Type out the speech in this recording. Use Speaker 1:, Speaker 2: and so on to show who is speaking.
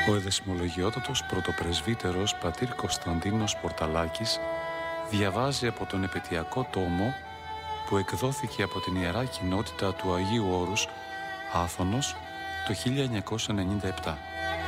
Speaker 1: Ο εδεσμολογιότατος πρωτοπρεσβύτερος πατήρ Κωνσταντίνος Πορταλάκης διαβάζει από τον επαιτειακό τόμο που εκδόθηκε από την Ιερά Κοινότητα του Αγίου Όρους Άθωνος το 1997.